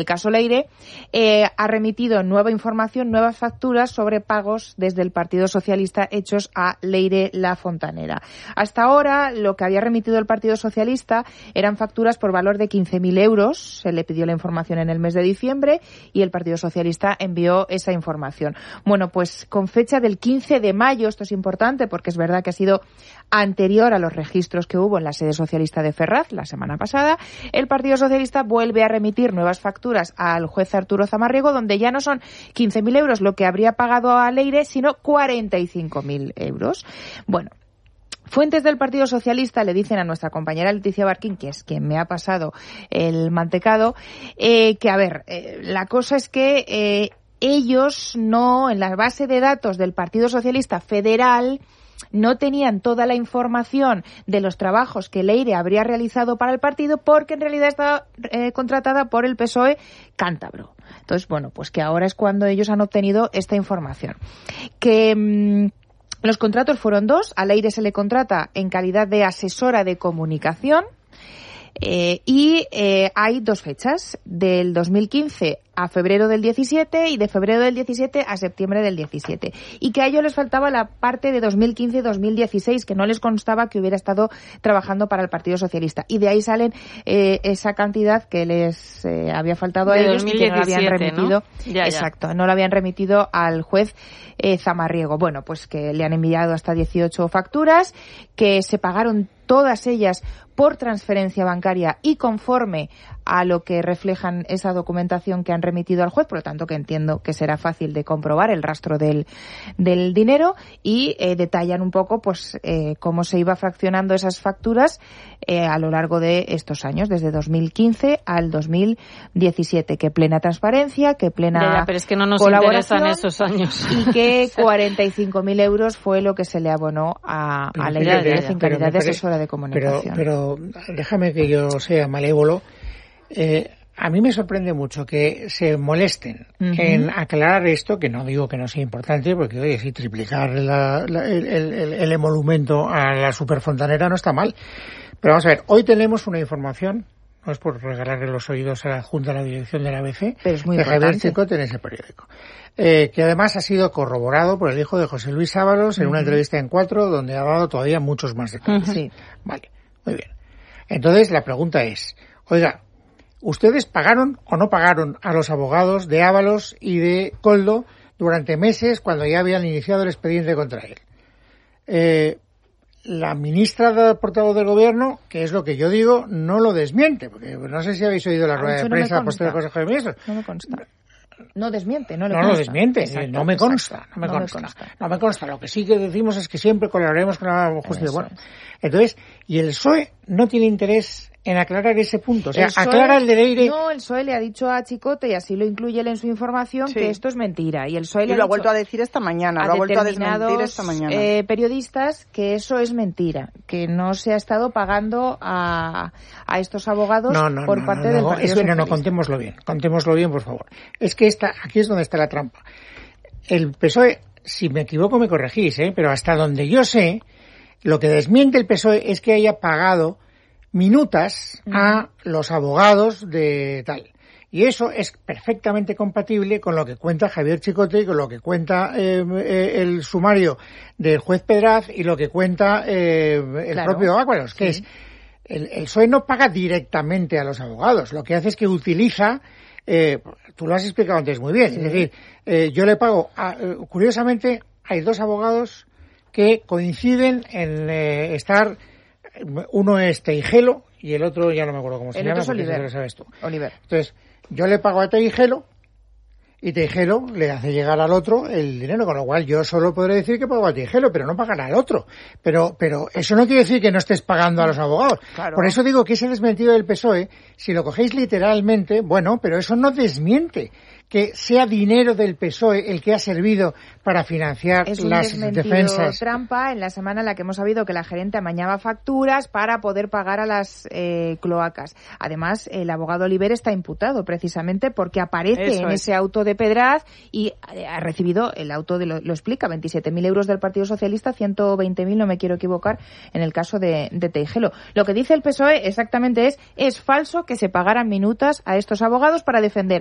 El caso Leire ha remitido nueva información, nuevas facturas sobre pagos desde el Partido Socialista hechos a Leire La Fontanera. Hasta ahora, lo que había remitido el Partido Socialista eran facturas por valor de 15.000 euros. Se le pidió la información en el mes de diciembre y el Partido Socialista envió esa información. Bueno, pues con fecha del 15 de mayo, esto es importante porque es verdad que ha sido anterior a los registros que hubo en la sede socialista de Ferraz la semana pasada, el Partido Socialista vuelve a remitir nuevas facturas al juez Arturo Zamarriego, donde ya no son 15.000 euros lo que habría pagado a Leire, sino 45.000 euros. Bueno, fuentes del Partido Socialista le dicen a nuestra compañera Leticia Barquín, que es quien me ha pasado el mantecado, que a ver, la cosa es que ellos no, en la base de datos del Partido Socialista Federal, no tenían toda la información de los trabajos que Leire habría realizado para el partido porque en realidad estaba contratada por el PSOE cántabro. Entonces, bueno, pues que ahora es cuando ellos han obtenido esta información. Que los contratos fueron dos. A Leire se le contrata en calidad de asesora de comunicación y hay dos fechas, del 2015 a febrero del 17 y de febrero del 17 a septiembre del 17. Y que a ellos les faltaba la parte de 2015 y 2016, que no les constaba que hubiera estado trabajando para el Partido Socialista. Y de ahí salen esa cantidad que les había faltado a de ellos 2017, y que no lo habían remitido. ¿no? Ya. Exacto, no lo habían remitido al juez Zamarriego. Bueno, pues que le han enviado hasta 18 facturas, que se pagaron todas ellas por transferencia bancaria y conforme a lo que reflejan esa documentación que han remitido al juez, por lo tanto que entiendo que será fácil de comprobar el rastro del dinero, y detallan un poco pues cómo se iba fraccionando esas facturas a lo largo de estos años, desde 2015 al 2017, que plena transparencia, que plena pero es que no nos colaboración, interesan esos años. Y que 45.000 euros fue lo que se le abonó a Leire Díaz en calidad de asesora de comunicación. Pero déjame que yo sea malévolo. A mí me sorprende mucho que se molesten en aclarar esto, que no digo que no sea importante, porque oye, si triplicar el emolumento a la superfontanera no está mal. Pero vamos a ver, hoy tenemos una información, no es por regalarle los oídos a la Junta de la Dirección de la ABC, pero es muy de importante. Javier Chicote en ese periódico, que además ha sido corroborado por el hijo de José Luis Ábalos en una entrevista en 4, donde ha dado todavía muchos más detalles. Sí. Vale, muy bien. Entonces la pregunta es, oiga, ¿ustedes pagaron o no pagaron a los abogados de Ábalos y de Koldo durante meses cuando ya habían iniciado el expediente contra él? La ministra portavoz del Gobierno, que es lo que yo digo, no lo desmiente, porque no sé si habéis oído la rueda de prensa posterior del Consejo de Ministros. No me consta. No desmiente, no lo desmiente. Exacto, no me consta. Lo que sí que decimos es que siempre colaboraremos con la justicia. Eso bueno, entonces, y el PSOE no tiene interés en aclarar ese punto. O sea, aclara el de Leire. No, el PSOE le ha dicho a Chicote, y así lo incluye él en su información, que esto es mentira. Y el PSOE le lo ha vuelto a decir esta mañana, lo ha vuelto a desmentir esta mañana. Periodistas que eso es mentira, que no se ha estado pagando a estos abogados por parte del Partido Socialista. No, contémoslo bien, por favor. Es que aquí es donde está la trampa. El PSOE, si me equivoco me corregís, pero hasta donde yo sé, lo que desmiente el PSOE es que haya pagado minutas a los abogados de tal. Y eso es perfectamente compatible con lo que cuenta Javier Chicote y con lo que cuenta el sumario del juez Pedraz y lo que cuenta el propio Ábalos, que es el PSOE no paga directamente a los abogados, lo que hace es que utiliza, tú lo has explicado antes muy bien, es decir, yo le pago, curiosamente hay dos abogados que coinciden en estar. Uno es Teijelo y el otro ya no me acuerdo cómo se llama. El otro es Oliver. Lo sabes tú. Oliver. Entonces, yo le pago a Teijelo y Teijelo le hace llegar al otro el dinero, con lo cual yo solo podré decir que pago a Teijelo, pero no pagará al otro. Pero eso no quiere decir que no estés pagando a los abogados. Claro. Por eso digo que ese desmentido del PSOE, si lo cogéis literalmente, bueno, pero eso no desmiente que sea dinero del PSOE el que ha servido para financiar las defensas. Es trampa en la semana en la que hemos sabido que la gerente amañaba facturas para poder pagar a las cloacas. Además, el abogado Oliver está imputado precisamente porque aparece en ese auto de Pedraz y ha recibido, el auto lo explica, 27.000 euros del Partido Socialista, 120.000, no me quiero equivocar, en el caso de Teijelo. Lo que dice el PSOE exactamente es falso que se pagaran minutas a estos abogados para defender